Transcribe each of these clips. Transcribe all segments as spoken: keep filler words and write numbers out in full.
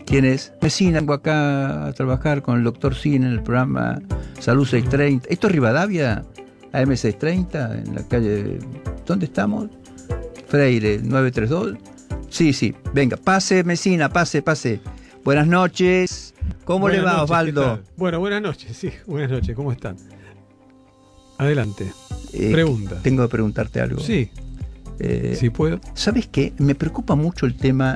¿Quién es? Mesina, vengo acá a trabajar con el doctor Sin en el programa Salud seiscientos treinta. ¿Esto es Rivadavia? A M seiscientos treinta, en la calle... ¿Dónde estamos? Freire, nueve tres dos. Sí, sí, venga, pase Mesina, pase, pase. Buenas noches. ¿Cómo buenas le va, noches, Osvaldo? Bueno, buenas noches, sí, buenas noches, ¿cómo están? Adelante, Eh, pregunta. Tengo que preguntarte algo. Sí, Eh, si puedo. ¿Sabes qué? Me preocupa mucho el tema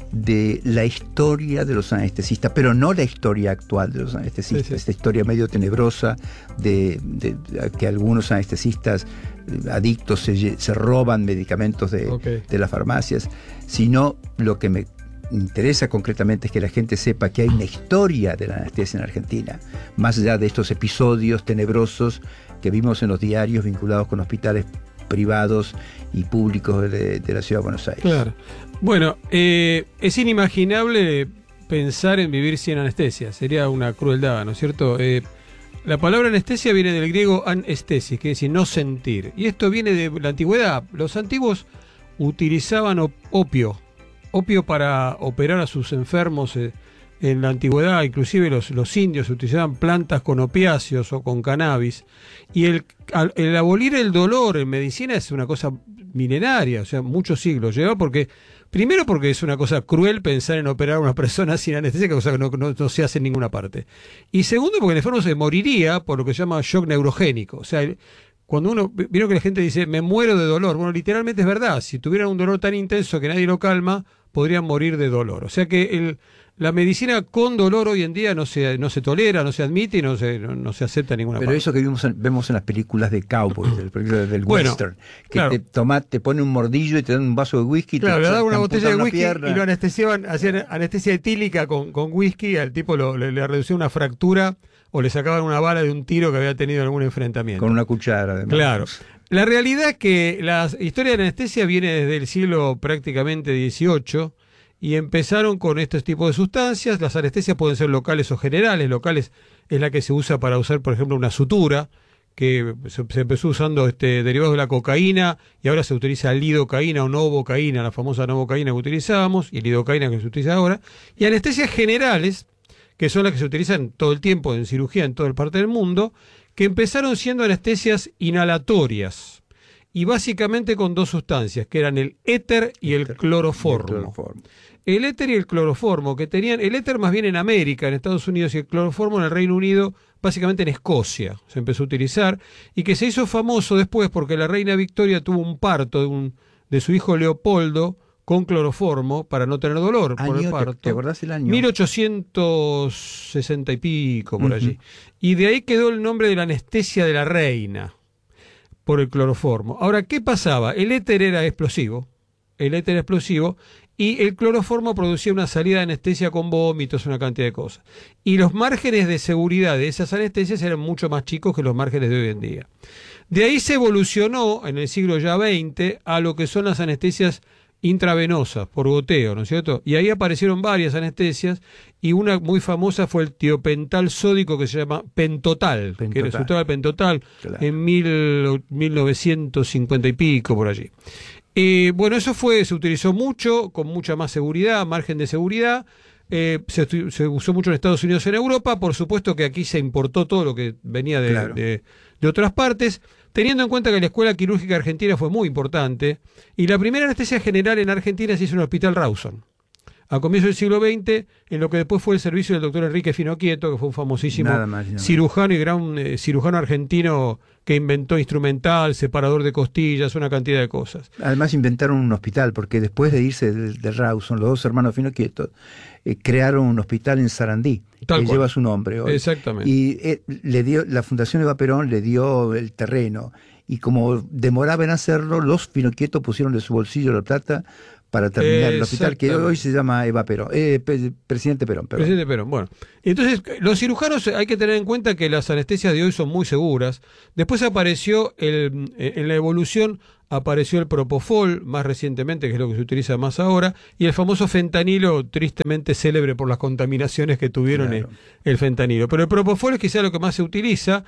de la historia de los anestesistas, pero no la historia actual de los anestesistas, Sí, sí. esta historia medio tenebrosa de, de, de que algunos anestesistas eh, adictos se, se roban medicamentos de, Okay. de las farmacias, sino lo que me interesa concretamente es que la gente sepa que hay una historia de la anestesia en Argentina, más allá de estos episodios tenebrosos que vimos en los diarios vinculados con hospitales privados y públicos de, de la Ciudad de Buenos Aires. Claro. Bueno, eh, es inimaginable pensar en vivir sin anestesia. Sería una crueldad, ¿no es cierto? Eh, la palabra anestesia viene del griego anestesis, que es decir, no sentir. Y esto viene de la antigüedad. Los antiguos utilizaban op- opio. Opio para operar a sus enfermos. Eh, en la antigüedad, inclusive los, los indios utilizaban plantas con opiáceos o con cannabis. Y el, al, el abolir el dolor en medicina es una cosa milenaria, o sea, muchos siglos lleva, porque primero porque es una cosa cruel pensar en operar a una persona sin anestesia, cosa que no, no, no se hace en ninguna parte. Y segundo porque el enfermo se moriría por lo que se llama shock neurogénico. O sea, el, cuando uno, vieron que la gente dice, me muero de dolor. Bueno, literalmente es verdad, si tuvieran un dolor tan intenso que nadie lo calma, podrían morir de dolor. O sea que el... La medicina con dolor hoy en día no se, no se tolera, no se admite y no se, no, no se acepta en ninguna Pero parte. eso que vimos en, vemos en las películas de cowboys, del, del Bueno, western, que claro. te toma, te pone un mordillo y te dan un vaso de whisky, Claro, te, le te daban una amputan botella de una whisky pierna. y lo anestesiaban, hacían anestesia etílica con, con whisky, al tipo lo, le, le reducía una fractura o le sacaban una bala de un tiro que había tenido en algún enfrentamiento. Con una cuchara, además. Claro. La realidad es que la historia de la anestesia viene desde el siglo prácticamente dieciocho y empezaron con estos tipos de sustancias. Las anestesias pueden ser locales o generales. Locales es la que se usa para usar, por ejemplo, una sutura, que se, se empezó usando este, derivados de la cocaína y ahora se utiliza lidocaína o novocaína, la famosa novocaína que utilizábamos y lidocaína que se utiliza ahora. Y anestesias generales, que son las que se utilizan todo el tiempo en cirugía en toda el parte del mundo, que empezaron siendo anestesias inhalatorias. Y básicamente con dos sustancias, que eran el éter y el cloroformo. El cloroformo. El éter y el cloroformo, que tenían, el éter más bien en América, en Estados Unidos, y el cloroformo en el Reino Unido, básicamente en Escocia, se empezó a utilizar, y que se hizo famoso después porque la reina Victoria tuvo un parto de, un, de su hijo Leopoldo con cloroformo para no tener dolor Año, por el parto. ¿te, ¿Te acordás el año? mil ochocientos sesenta y pico, por Uh-huh. allí. Y de ahí quedó el nombre de la anestesia de la reina, por el cloroformo. Ahora, ¿qué pasaba? El éter era explosivo, el éter era explosivo, y el cloroformo producía una salida de anestesia con vómitos, una cantidad de cosas. Y los márgenes de seguridad de esas anestesias eran mucho más chicos que los márgenes de hoy en día. De ahí se evolucionó en el siglo ya veinte a lo que son las anestesias intravenosas, por goteo, ¿no es cierto? Y ahí aparecieron varias anestesias y una muy famosa fue el tiopental sódico que se llama pentotal, Pentotal. que resultaba el pentotal Claro. en mil, mil novecientos cincuenta y pico, por allí. Eh, bueno, eso fue, se utilizó mucho, con mucha más seguridad, margen de seguridad. Eh, se, se usó mucho en Estados Unidos y en Europa. Por supuesto que aquí se importó todo lo que venía de, Claro. de, de otras partes, teniendo en cuenta que la Escuela Quirúrgica Argentina fue muy importante. Y la primera anestesia general en Argentina se hizo en el Hospital Rawson, a comienzos del siglo veinte, en lo que después fue el servicio del doctor Enrique Finoquieto, que fue un famosísimo Nada más, nada más. cirujano y gran eh, cirujano argentino que inventó instrumental, separador de costillas, una cantidad de cosas. Además inventaron un hospital, porque después de irse de, de Rawson, los dos hermanos Finoquieto, eh, crearon un hospital en Sarandí, Tal que cual. lleva su nombre hoy. Exactamente. Y eh, le dio, la Fundación Eva Perón le dio el terreno, y como demoraba en hacerlo, los Finoquieto pusieron de su bolsillo la plata para terminar el hospital, que hoy se llama Eva Perón, eh, pe- Presidente Perón. Perdón. Presidente Perón, bueno. Entonces, los cirujanos, hay que tener en cuenta que las anestesias de hoy son muy seguras. Después apareció, el, en la evolución, apareció el propofol, más recientemente, que es lo que se utiliza más ahora, y el famoso fentanilo, tristemente célebre por las contaminaciones que tuvieron Claro. el, el fentanilo. Pero el propofol es quizá lo que más se utiliza.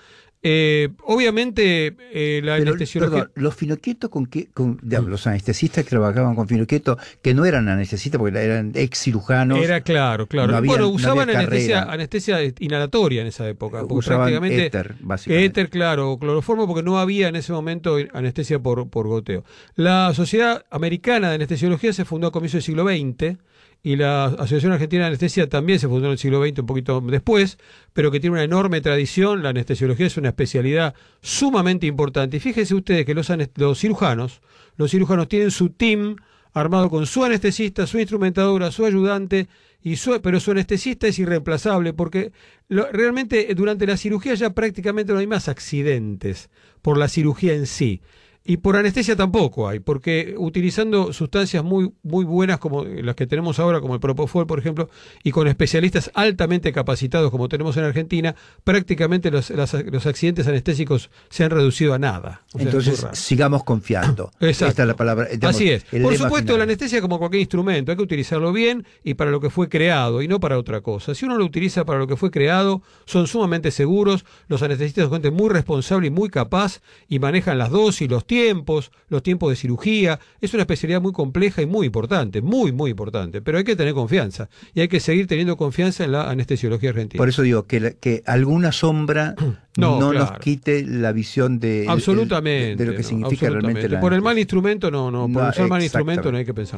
Eh, obviamente, eh, la Pero, anestesiología... perdón, los finoquietos con que, con, digamos, los anestesistas que trabajaban con finoquietos, que no eran anestesistas porque eran ex cirujanos. Era claro, claro. No había, bueno, no usaban había anestesia, carrera. anestesia inhalatoria en esa época. Porque Usaban prácticamente éter, básicamente. éter, claro, o cloroformo, porque no había en ese momento anestesia por, por goteo. La Sociedad Americana de Anestesiología se fundó a comienzos del siglo veinte, y la Asociación Argentina de Anestesia también se fundó en el siglo veinte, un poquito después, pero que tiene una enorme tradición. La anestesiología es una especialidad sumamente importante. Y fíjense ustedes que los, los cirujanos, los cirujanos tienen su team armado con su anestesista, su instrumentadora, su ayudante, y su, pero su anestesista es irreemplazable, porque lo, realmente durante la cirugía ya prácticamente no hay más accidentes por la cirugía en sí. Y por anestesia tampoco hay, porque utilizando sustancias muy muy buenas como las que tenemos ahora, como el Propofol, por ejemplo, y con especialistas altamente capacitados como tenemos en Argentina, prácticamente los, las, los accidentes anestésicos se han reducido a nada. O sea, Entonces, sigamos confiando. Exacto. Esta es la palabra. Digamos, así es. el Por lema supuesto, final. la anestesia, como cualquier instrumento, hay que utilizarlo bien y para lo que fue creado, y no para otra cosa. Si uno lo utiliza para lo que fue creado, son sumamente seguros. Los anestesistas son gente muy responsable y muy capaz, y manejan las dosis, los tiempos, los tiempos de cirugía. Es una especialidad muy compleja y muy importante, muy, muy importante. Pero hay que tener confianza, y hay que seguir teniendo confianza en la anestesiología argentina. Por eso digo que, la, que alguna sombra no, no claro. nos quite la visión de, absolutamente, el, de, de lo que no, significa realmente la por el mal anestesia. instrumento no, no, por No, usar mal instrumento no hay que pensar.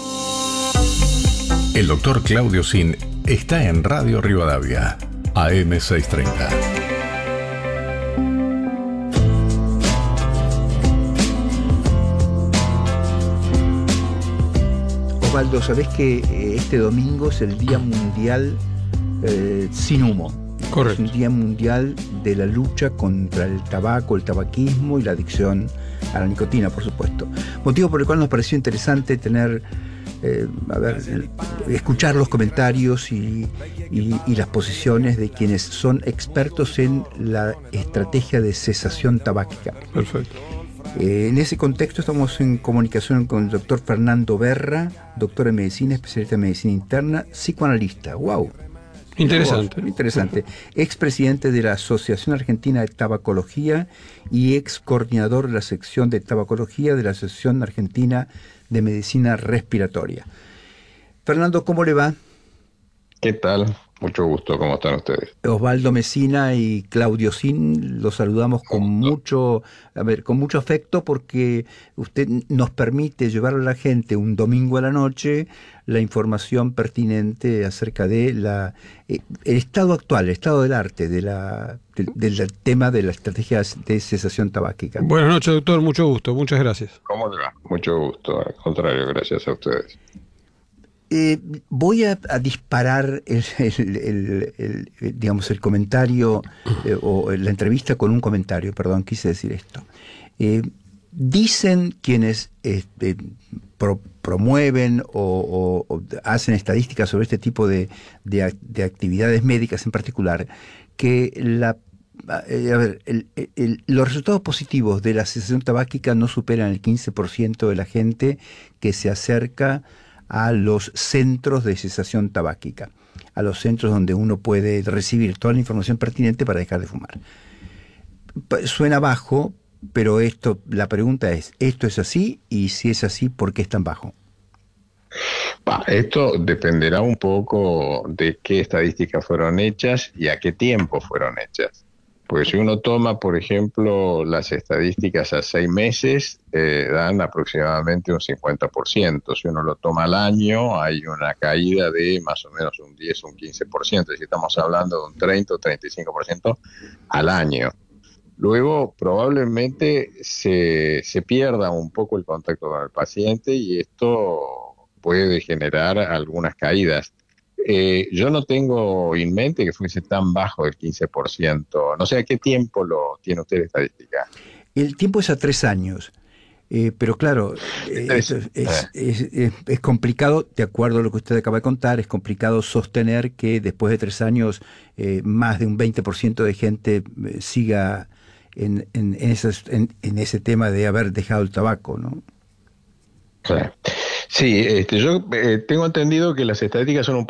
El doctor Claudio Sin está en Radio Rivadavia, A M seiscientos treinta. Osvaldo, ¿sabés que eh, este domingo es el Día Mundial eh, sin humo? Correcto. Es un Día Mundial de la lucha contra el tabaco, el tabaquismo y la adicción a la nicotina, por supuesto. Motivo por el cual nos pareció interesante tener, eh, a ver, el, escuchar los comentarios y, y, y las posiciones de quienes son expertos en la estrategia de cesación tabáquica. Perfecto. Eh, en ese contexto estamos en comunicación con el doctor Fernando Berra, doctor en medicina, especialista en medicina interna, psicoanalista. ¡Wow! Interesante. Wow, interesante. Expresidente de la Asociación Argentina de Tabacología y ex coordinador de la sección de tabacología de la Asociación Argentina de Medicina Respiratoria. Fernando, ¿cómo le va? ¿Qué tal? Mucho gusto, ¿cómo están ustedes? Osvaldo Mesina y Claudio Sin, los saludamos con mucho, a ver, con mucho afecto, porque usted nos permite llevar a la gente un domingo a la noche la información pertinente acerca de la eh, el estado actual, el estado del arte, de la, de, del tema de la estrategia de cesación tabáquica. Buenas noches, doctor, mucho gusto, muchas gracias. ¿Cómo le va? Mucho gusto, al contrario, gracias a ustedes. Eh, voy a, a disparar el, el, el, el, el, digamos, el comentario eh, o la entrevista con un comentario, perdón, quise decir esto. Eh, dicen quienes este, pro, promueven o, o, o hacen estadísticas sobre este tipo de, de, de actividades médicas en particular, que la Eh, a ver, el, el, los resultados positivos de la cesación tabáquica no superan el quince por ciento de la gente que se acerca a los centros de cesación tabáquica, a los centros donde uno puede recibir toda la información pertinente para dejar de fumar. Suena bajo, pero esto, la pregunta es, ¿esto es así? Y si es así, ¿por qué es tan bajo? Bah, esto dependerá un poco de qué estadísticas fueron hechas y a qué tiempo fueron hechas. Porque si uno toma, por ejemplo, las estadísticas a seis meses, eh, dan aproximadamente un cincuenta por ciento. Si uno lo toma al año, hay una caída de más o menos un diez o un quince por ciento. Es decir, estamos hablando de un treinta o treinta y cinco por ciento al año. Luego, probablemente se, se pierda un poco el contacto con el paciente y esto puede generar algunas caídas. Eh, yo no tengo en mente que fuese tan bajo el quince por ciento. No sé a qué tiempo lo tiene usted la estadística. El tiempo es a tres años. Eh, pero claro, eh, es, es, es, es, es complicado, de acuerdo a lo que usted acaba de contar, es complicado sostener que después de tres años eh, más de un veinte por ciento de gente eh, siga en, en, en, esas, en, en ese tema de haber dejado el tabaco, ¿no? Sí, sí este, yo eh, tengo entendido que las estadísticas son un